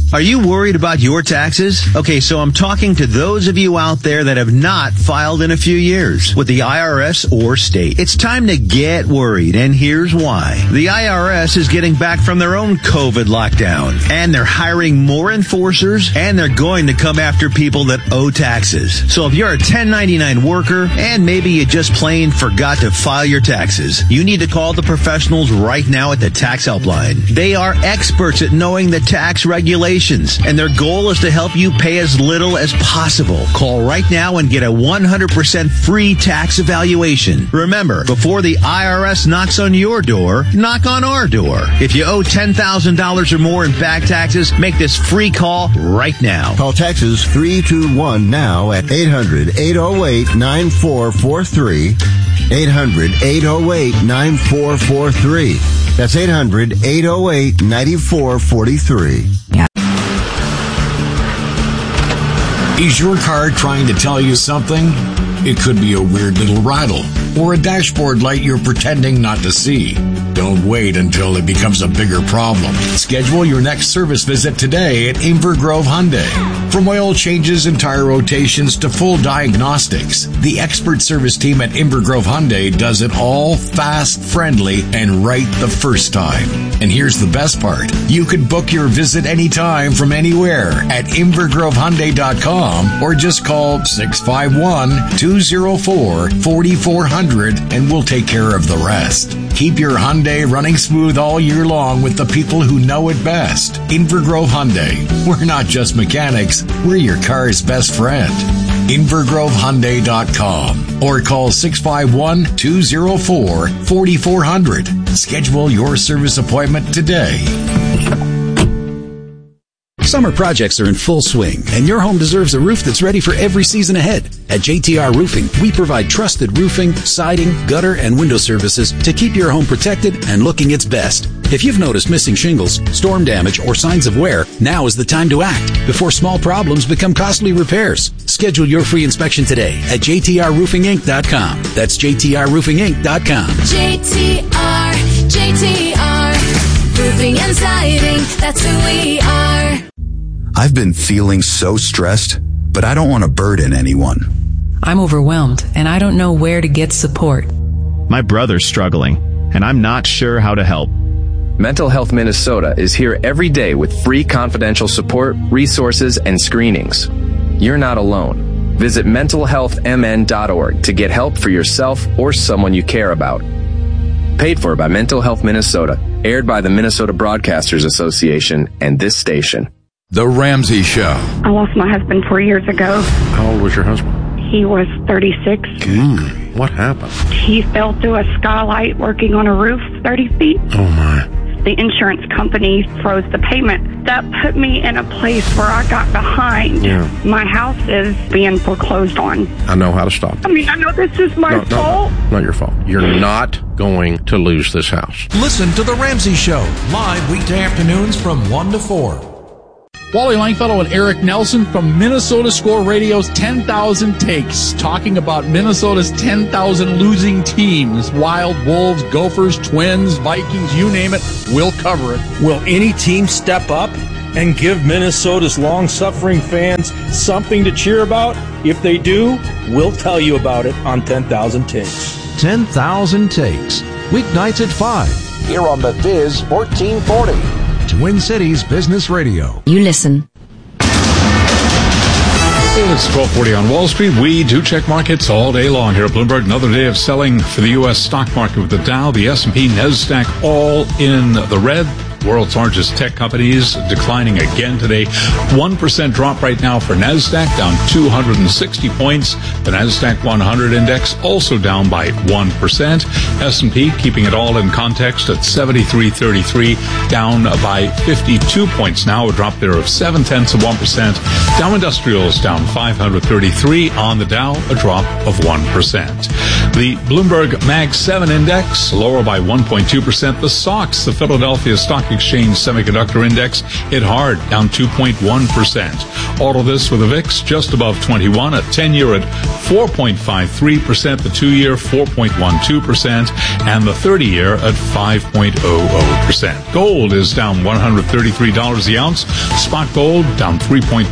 Are you worried about your taxes? Okay, so I'm talking to those of you out there that have not filed in a few years with the IRS or state. It's time to get worried, and here's why. The IRS is getting back from their own COVID lockdown, and they're hiring more enforcers, and they're going to come after people that owe taxes. So if you're a 1099 worker, and maybe you just plain forgot to file your taxes, you need to call the professionals right now at the Tax Helpline. They are experts at knowing the tax regulations, and their goal is to help you pay as little as possible. Call right now and get a 100% free tax evaluation. Remember, before the IRS knocks on your door, knock on our door. If you owe $10,000 or more in back taxes, make this free call right now. Call Taxes 321 now at 800-808-9443. 800-808-9443. That's 800-808-9443. Yeah. Is your car trying to tell you something? It could be a weird little rattle or a dashboard light you're pretending not to see. Don't wait until it becomes a bigger problem. Schedule your next service visit today at Invergrove Hyundai. From oil changes and tire rotations to full diagnostics, the expert service team at Invergrove Hyundai does it all fast, friendly, and right the first time. And here's the best part. You can book your visit anytime from anywhere at InvergroveHyundai.com or just call 651-204-4400 and we'll take care of the rest. Keep your Hyundai running smooth all year long with the people who know it best. Invergrove Hyundai. We're not just mechanics, we're your car's best friend. InvergroveHyundai.com or call 651-204-4400. Schedule your service appointment today. Summer projects are in full swing, and your home deserves a roof that's ready for every season ahead. At JTR Roofing, we provide trusted roofing, siding, gutter, and window services to keep your home protected and looking its best. If you've noticed missing shingles, storm damage, or signs of wear, now is the time to act before small problems become costly repairs. Schedule your free inspection today at JTRRoofingInc.com. That's JTRRoofingInc.com. JTR, Roofing and Siding, that's who we are. I've been feeling so stressed, but I don't want to burden anyone. I'm overwhelmed, and I don't know where to get support. My brother's struggling, and I'm not sure how to help. Mental Health Minnesota is here every day with free confidential support, resources, and screenings. You're not alone. Visit mentalhealthmn.org to get help for yourself or someone you care about. Paid for by Mental Health Minnesota, aired by the Minnesota Broadcasters Association and this station. The Ramsey Show. I lost my husband 4 years ago. How old was your husband? He was 36. What happened? He fell through a skylight working on a roof 30 feet. Oh, my. The insurance company froze the payment. That put me in a place where I got behind. Yeah. My house is being foreclosed on. I know how to stop it. I mean, I know this is my fault. No, not your fault. You're not going to lose this house. Listen to The Ramsey Show, live weekday afternoons from 1 to 4. Wally Langfellow and Eric Nelson from Minnesota Score Radio's 10,000 Takes, talking about Minnesota's 10,000 losing teams. Wild, Wolves, Gophers, Twins, Vikings, you name it, we'll cover it. Will any team step up and give Minnesota's long-suffering fans something to cheer about? If they do, we'll tell you about it on 10,000 Takes. 10,000 Takes, weeknights at 5. Here on the Viz 1440. Twin Cities Business Radio. You listen. It's 1240 on Wall Street. We do check markets all day long here at Bloomberg. Another day of selling for the U.S. stock market with the Dow, the S&P, NASDAQ all in the red. World's largest tech companies declining again today. 1% drop right now for NASDAQ, down 260 points. The NASDAQ 100 index also down by 1%. S&P keeping it all in context at 7333, down by 52 points now, a drop there of 0.7%. Dow Industrials down 533 on the Dow, a drop of 1%. The Bloomberg Mag 7 Index, lower by 1.2%. The SOX, the Philadelphia Stock Exchange Semiconductor Index, hit hard, down 2.1%. All of this with the VIX just above 21, a 10-year at 4.53%, the 2-year 4.12%, and the 30-year at 5.00%. Gold is down $133 the ounce. Spot gold down 3.1%,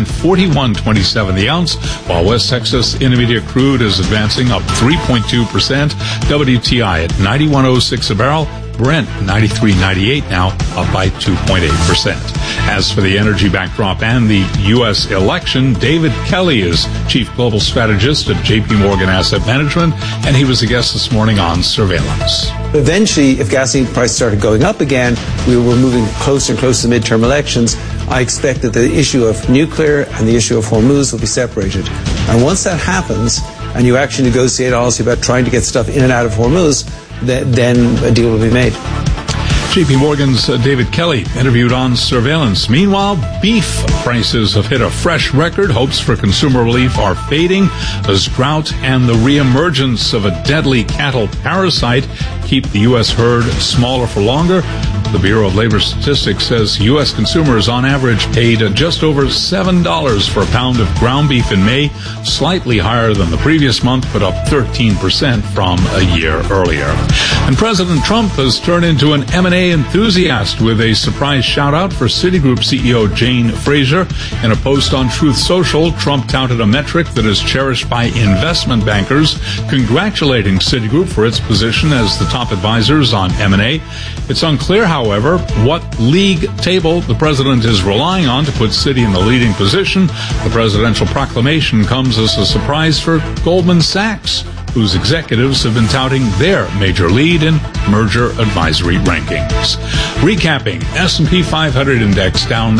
$41.27 the ounce, while West Texas Intermediate crude is advancing up 3.2%. WTI at $91.06 a barrel. Brent, $93.98 now, up by 2.8%. As for the energy backdrop and the U.S. election, David Kelly is Chief Global Strategist at J.P. Morgan Asset Management, and he was a guest this morning on Surveillance. Eventually, if gasoline prices started going up again, we were moving closer and closer to midterm elections. I expect that the issue of nuclear and the issue of Hormuz will be separated. And once that happens, and you actually negotiate also about trying to get stuff in and out of Hormuz, then a deal will be made. J.P. Morgan's David Kelly interviewed on Surveillance. Meanwhile, beef prices have hit a fresh record. Hopes for consumer relief are fading as drought and the reemergence of a deadly cattle parasite keep the U.S. herd smaller for longer. The Bureau of Labor Statistics says U.S. consumers on average paid just over $7 for a pound of ground beef in May, slightly higher than the previous month, but up 13% from a year earlier. And President Trump has turned into an M&A enthusiast with a surprise shout-out for Citigroup CEO Jane Fraser. In a post on Truth Social, Trump touted a metric that is cherished by investment bankers, congratulating Citigroup for its position as the top advisors on M&A. It's unclear, however, what league table the president is relying on to put Citi in the leading position. The presidential proclamation comes as a surprise for Goldman Sachs, whose executives have been touting their major lead in merger advisory rankings. Recapping, S&P 500 index down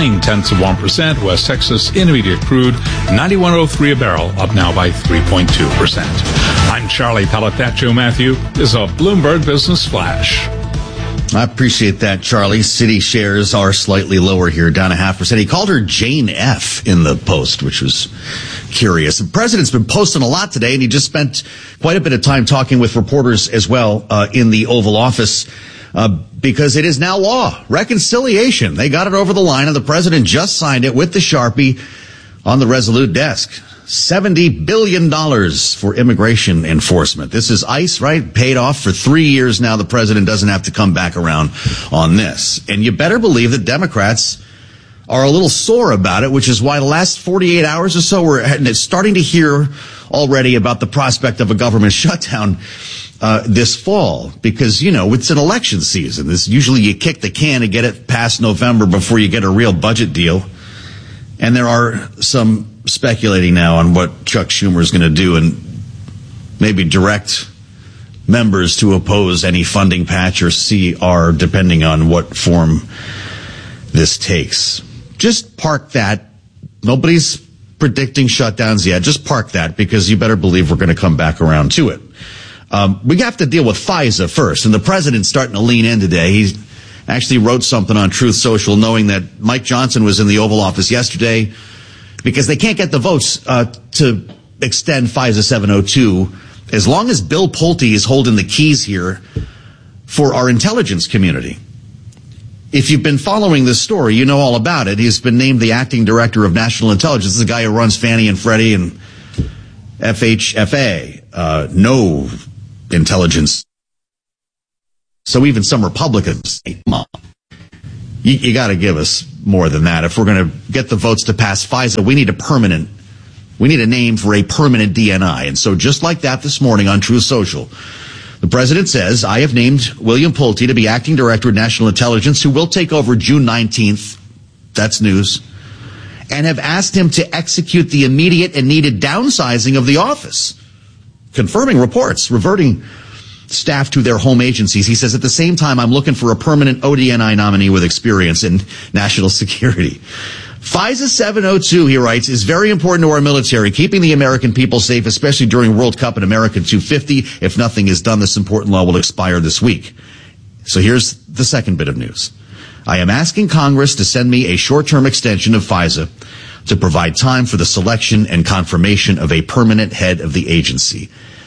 0.9%. West Texas Intermediate crude 91.03 a barrel, up now by 3.2%. I'm Charlie Palataccio. Matthew is a Bloomberg Business Flash. I appreciate that, Charlie. Citi shares are slightly lower here, down 0.5%. He called her Jane F. in the post, which was curious. The president's been posting a lot today, and he just spent quite a bit of time talking with reporters as well in the Oval Office because it is now law. Reconciliation. They got it over the line, and the president just signed it with the Sharpie on the Resolute desk. $70 billion for immigration enforcement. This is ICE, right? Paid off for 3 years now. The president doesn't have to come back around on this. And you better believe that Democrats are a little sore about it, which is why the last 48 hours or so we're starting to hear already about the prospect of a government shutdown this fall, because, you know, it's an election season. This usually you kick the can to get it past November before you get a real budget deal. And there are some speculating now on what Chuck Schumer is going to do and maybe direct members to oppose any funding patch or CR, depending on what form this takes. Just park that. Nobody's predicting shutdowns yet. Just park that, because you better believe we're going to come back around to it. We have to deal with FISA first, and the president's starting to lean in today. He actually wrote something on Truth Social, knowing that Mike Johnson was in the Oval Office yesterday because they can't get the votes to extend FISA 702 as long as Bill Pulte is holding the keys here for our intelligence community. If you've been following this story, you know all about it. He's been named the acting director of national intelligence. This is the guy who runs Fannie and Freddie and FHFA. No intelligence. So even some Republicans say, come on, you got to give us more than that. If we're going to get the votes to pass FISA, we need a name for a permanent DNI. And so just like that this morning on Truth Social, the president says, I have named William Pulte to be acting director of national intelligence, who will take over June 19th. That's news. And have asked him to execute the immediate and needed downsizing of the office, confirming reports, reverting staff to their home agencies. He says, at the same time, I'm looking for a permanent ODNI nominee with experience in national security. FISA 702, he writes, is very important to our military, keeping the American people safe, especially during World Cup and America 250. If nothing is done, this important law will expire this week. So here's the second bit of news. I am asking Congress to send me a short-term extension of FISA to provide time for the selection and confirmation of a permanent head of the agency.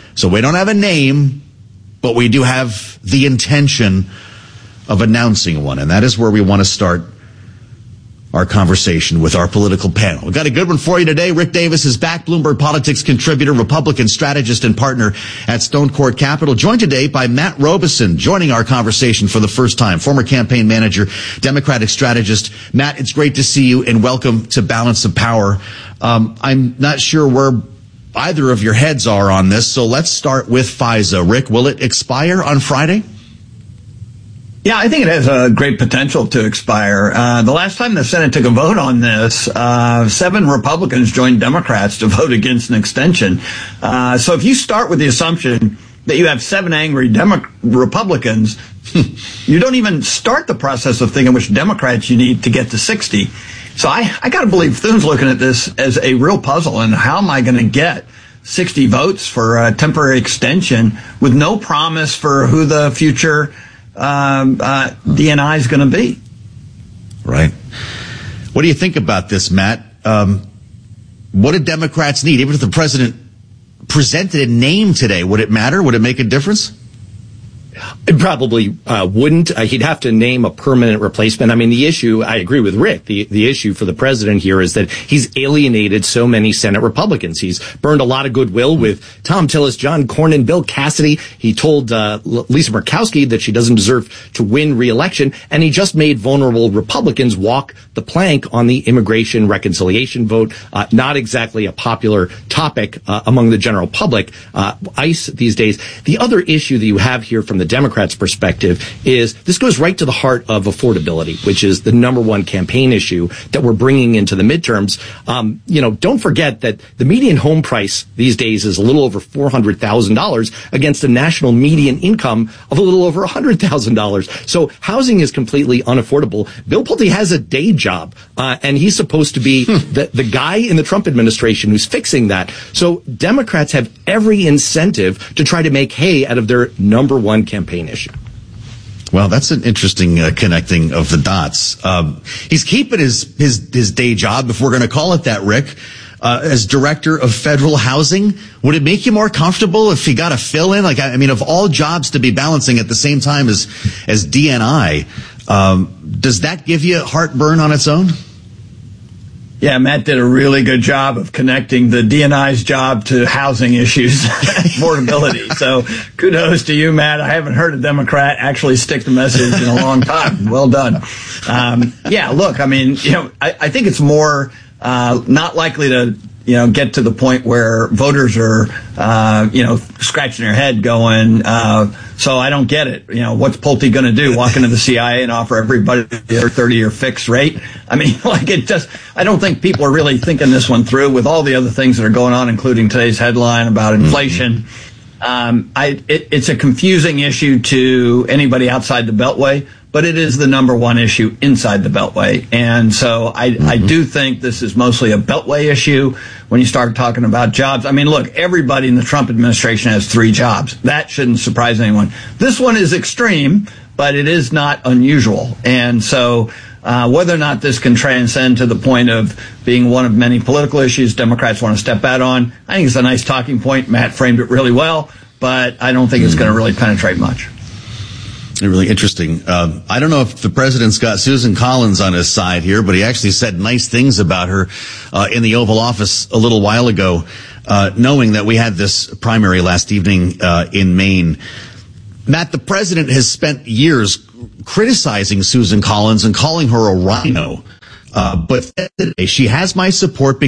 So we don't have a name, but we do have the intention of announcing one. And that is where we want to start our conversation with our political panel. We've got a good one for you today. Rick Davis is back, Bloomberg Politics contributor, Republican strategist and partner at Stone Court Capital, joined today by Matt Robeson, joining our conversation for the first time, former campaign manager, Democratic strategist. Matt, it's great to see you and welcome to Balance of Power. I'm not sure where either of your heads are on this, so let's start with FISA. Rick, will it expire on Friday? Yeah, I think it has a great potential to expire. The last time the Senate took a vote on this, 7 Republicans joined Democrats to vote against an extension. So if you start with the assumption that you have 7 angry Republicans, you don't even start the process of thinking which Democrats you need to get to 60. So I got to believe Thune's looking at this as a real puzzle. And how am I going to get 60 votes for a temporary extension with no promise for who the future DNI is going to be? Right. What do you think about this, Matt? What do Democrats need? Even if the president presented a name today, would it matter? Would it make a difference? It probably wouldn't. He'd have to name a permanent replacement. I mean, the issue, I agree with Rick, the issue for the president here is that he's alienated so many Senate Republicans. He's burned a lot of goodwill with Tom Tillis, John Cornyn, Bill Cassidy. He told Lisa Murkowski that she doesn't deserve to win re-election, and he just made vulnerable Republicans walk the plank on the immigration reconciliation vote. Not exactly a popular topic among the general public. ICE these days. The other issue that you have here from the Democrats' perspective is this goes right to the heart of affordability, which is the number one campaign issue that we're bringing into the midterms. Don't forget that the median home price these days is a little over $400,000 against a national median income of a little over $100,000. So housing is completely unaffordable. Bill Pulte has a day job, and he's supposed to be the guy in the Trump administration who's fixing that. So Democrats have every incentive to try to make hay out of their number one campaign issue. Well, that's an interesting connecting of the dots. He's keeping his day job, if we're going to call it that, Rick, as director of federal housing. Would it make you more comfortable if he got a fill in? Of all jobs to be balancing at the same time as DNI, does that give you heartburn on its own? Yeah, Matt did a really good job of connecting the DNI's job to housing issues, affordability. So kudos to you, Matt. I haven't heard a Democrat actually stick the message in a long time. Well done. I think it's more not likely to get to the point where voters are, scratching their head going, so I don't get it. What's Pulte going to do? Walk into the CIA and offer everybody their 30-year fixed rate? I don't think people are really thinking this one through with all the other things that are going on, including today's headline about inflation. It's a confusing issue to anybody outside the Beltway, but it is the number one issue inside the Beltway. And so I do think this is mostly a Beltway issue when you start talking about jobs. Everybody in the Trump administration has 3 jobs. That shouldn't surprise anyone. This one is extreme, but it is not unusual. And so whether or not this can transcend to the point of being one of many political issues Democrats want to step out on, I think it's a nice talking point. Matt framed it really well, but I don't think it's going to really penetrate much. Really interesting. I don't know if the president's got Susan Collins on his side here, but he actually said nice things about her in the Oval Office a little while ago, knowing that we had this primary last evening in Maine. Matt, the president has spent years criticizing Susan Collins and calling her a rhino. But she has my support